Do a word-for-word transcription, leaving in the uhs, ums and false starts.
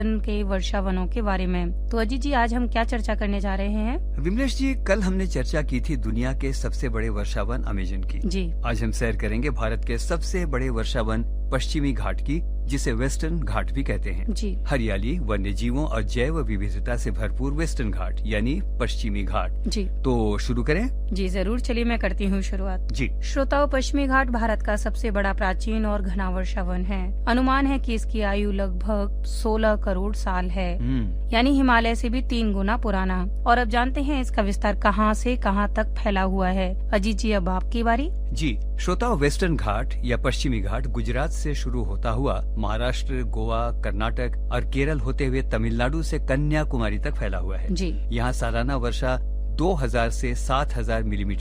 के वर्षावनों के बारे में। तो अजीत जी, आज हम क्या चर्चा करने जा रहे हैं? विमलेश जी, कल हमने चर्चा की थी दुनिया के सबसे बड़े वर्षावन अमेजन की। जी। आज हम सैर करेंगे भारत के सबसे बड़े वर्षावन पश्चिमी घाट की, जिसे वेस्टर्न घाट भी कहते हैं। जी। हरियाली, वन्य जीवों और जैव विविधता से भरपूर वेस्टर्न घाट यानी पश्चिमी घाट। जी। तो शुरू करें? जी जरूर, चलिए मैं करती हूँ शुरुआत। जी। श्रोताओं, पश्चिमी घाट भारत का सबसे बड़ा प्राचीन और घना वर्षावन है। अनुमान है कि इसकी आयु लगभग सोलह करोड़ साल है, यानी हिमालय से भी तीन गुना पुराना। और अब जानते हैं इसका विस्तार कहाँ से कहाँ तक फैला हुआ है। अजीत जी, अब आपकी बारी। जी श्रोताओं, वेस्टर्न घाट या पश्चिमी घाट गुजरात से शुरू होता हुआ महाराष्ट्र, गोवा, कर्नाटक और केरल होते हुए तमिलनाडु से कन्याकुमारी तक फैला हुआ है। जी। यहाँ सालाना वर्षा दो हज़ार से सात हज़ार मिलीमीटर